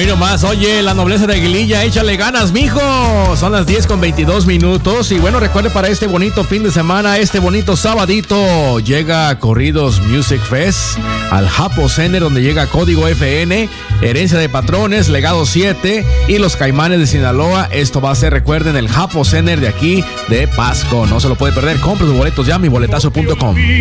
nomás, oye, la nobleza de Aguililla, échale ganas, mijo. Son las 10:22. Y bueno, recuerde, para este bonito fin de semana, este bonito sabadito, llega Corridos Music Fest al Japo Center, donde llega Código FN, Herencia de Patrones, Legado 7 y los Caimanes de Sinaloa. Esto va a ser, recuerden, el Japo Center de aquí de Pasco. No se lo puede perder. Compre sus boletos ya, miboletazo.com.